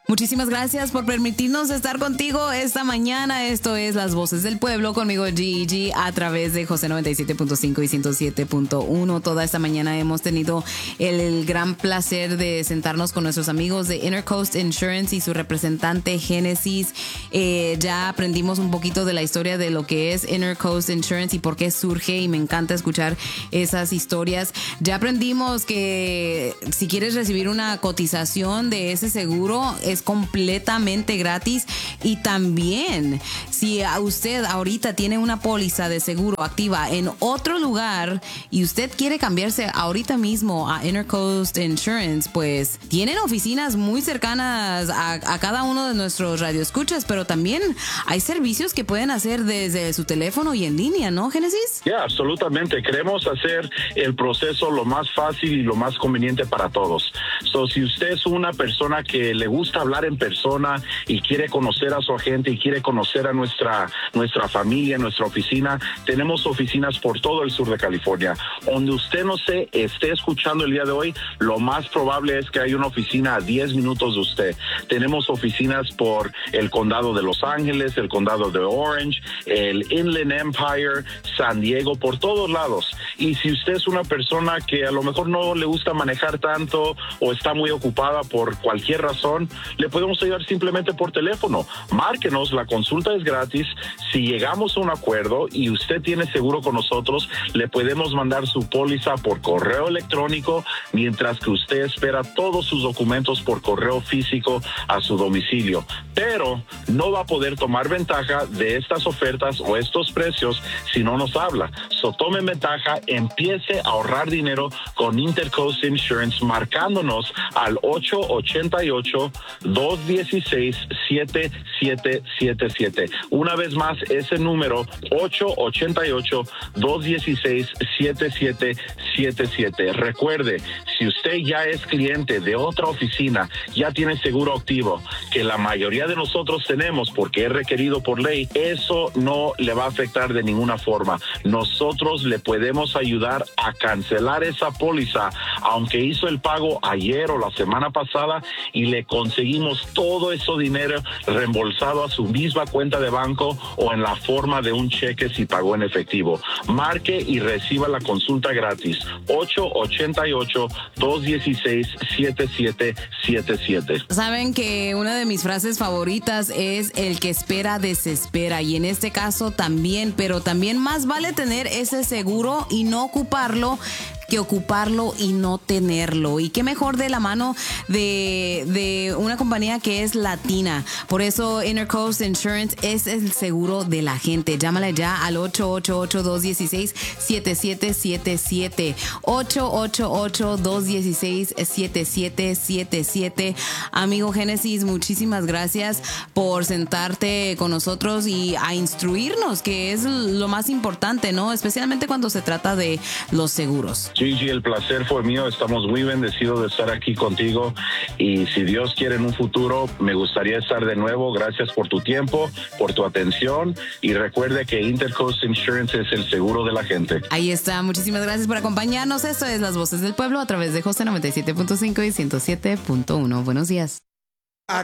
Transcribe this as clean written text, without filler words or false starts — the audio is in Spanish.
Muchísimas gracias por permitirnos estar contigo esta mañana. Esto es Las Voces del Pueblo, conmigo Gigi, a través de José 97.5 y 107.1. Toda esta mañana hemos tenido el gran placer de sentarnos con nuestros amigos de Intercoast Insurance y su representante Génesis. Ya aprendimos un poquito de la historia de lo que es Intercoast Insurance y por qué surge, y me encanta escuchar esas historias. Ya aprendimos que si quieres recibir una cotización de ese seguro es completamente gratis, y también si usted ahorita tiene una póliza de seguro activa en otro lugar y usted quiere cambiarse ahorita mismo a Intercoast Insurance, pues tienen oficinas muy cercanas a cada uno de nuestros radioescuchas, pero también hay servicios que pueden hacer desde su teléfono y en línea, ¿no, Génesis? Ya, absolutamente. Queremos hacer el proceso lo más fácil y lo más conveniente para todos. Si usted es una persona que le gusta hablar en persona y quiere conocer a su agente y quiere conocer a nuestra familia, nuestra oficina, tenemos oficinas por todo el sur de California. Donde usted no se esté escuchando el día de hoy, lo más probable es que hay una oficina a 10 minutos de usted. Tenemos oficinas por el condado de Los Ángeles, el condado de Orange, el Inland Empire, San Diego, por todos lados. Y si usted es una persona que a lo mejor no le gusta manejar tanto o está muy ocupada por cualquier razón, le podemos ayudar simplemente por teléfono. Márquenos, la consulta es gratis. Si llegamos a un acuerdo y usted tiene seguro con nosotros, le podemos mandar su póliza por correo electrónico, mientras que usted espera todos sus documentos por correo físico a su domicilio. Pero no va a poder tomar ventaja de estas ofertas o estos precios si no nos habla. Tome ventaja, empiece a ahorrar dinero con Intercoast Insurance marcándonos al 888-216-7777. Una vez más, ese número 888-216-7777. Recuerde, si usted ya es cliente de otra oficina, ya tiene seguro activo, que la mayoría de nosotros tenemos porque es requerido por ley, eso no le va a afectar de ninguna forma. Nosotros le podemos ayudar a cancelar esa póliza, aunque hizo el pago ayer o la semana pasada, y le conseguimos todo ese dinero reembolsado a su misma cuenta de banco o en la forma de un cheque si pagó en efectivo. Marque y reciba la consulta gratis. 888-216-7777. Saben que una de mis frases favoritas es: el que espera desespera, y en este caso también, pero también más vale tener ese seguro y no ocuparlo que ocuparlo y no tenerlo. Y qué mejor de la mano de una compañía que es latina. Por eso Intercoast Insurance es el seguro de la gente. Llámale ya al 888-216-7777. 888-216-7777. Amigo Génesis, muchísimas gracias por sentarte con nosotros y a instruirnos, que es lo más importante, ¿no? Especialmente cuando se trata de los seguros. Gigi, el placer fue mío. Estamos muy bendecidos de estar aquí contigo, y si Dios quiere en un futuro me gustaría estar de nuevo. Gracias por tu tiempo, por tu atención, y recuerde que Intercoast Insurance es el seguro de la gente. Ahí está, muchísimas gracias por acompañarnos. Esto es Las Voces del Pueblo a través de José 97.5 y 107.1. Buenos días.